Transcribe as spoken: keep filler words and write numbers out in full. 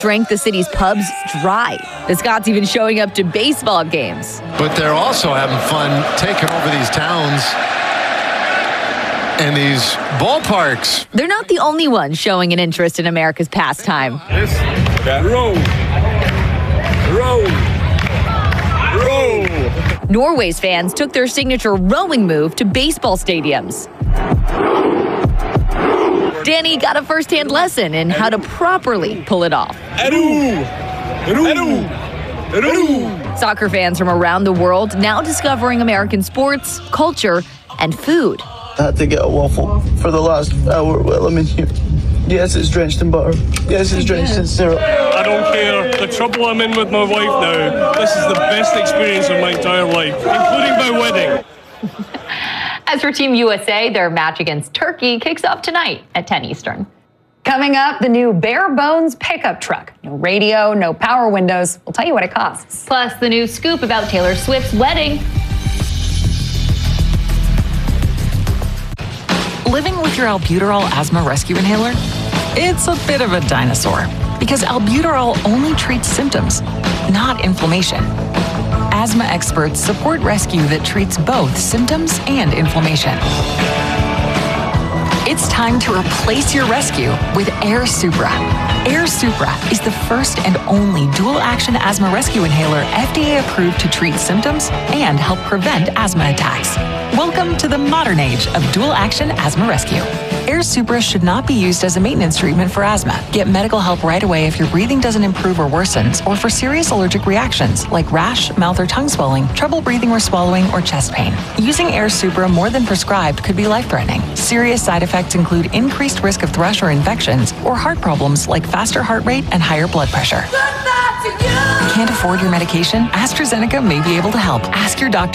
drank the city's pubs dry. The Scots even showing up to baseball games. But they're also having fun taking over these towns and these ballparks. They're not the only ones showing an interest in America's pastime. Row. Row. Row. Norway's fans took their signature rowing move to baseball stadiums. Danny got a first-hand lesson in how to properly pull it off. Soccer fans from around the world now discovering American sports, culture, and food. I had to get a waffle for the last hour while I'm in here. Yes, it's drenched in butter. Yes, it's drenched in syrup. I don't care. The trouble I'm in with my wife now, this is the best experience of my entire life, including my wedding. As for Team U S A, their match against Turkey kicks off tonight at ten Eastern. Coming up, the new bare bones pickup truck. No radio, no power windows. We'll tell you what it costs. Plus, the new scoop about Taylor Swift's wedding. Living with your albuterol asthma rescue inhaler? It's a bit of a dinosaur because albuterol only treats symptoms, not inflammation. Asthma experts support rescue that treats both symptoms and inflammation. It's time to replace your rescue with Air Supra. Air Supra is the first and only dual-action asthma rescue inhaler F D A approved to treat symptoms and help prevent asthma attacks. Welcome to the modern age of dual-action asthma rescue. Air Supra should not be used as a maintenance treatment for asthma. Get medical help right away if your breathing doesn't improve or worsens, or for serious allergic reactions like rash, mouth or tongue swelling, trouble breathing or swallowing, or chest pain. Using Air Supra more than prescribed could be life-threatening. Serious side effects include increased risk of thrush or infections, or heart problems like faster heart rate and higher blood pressure. Can't afford your medication? AstraZeneca may be able to help. Ask your doctor.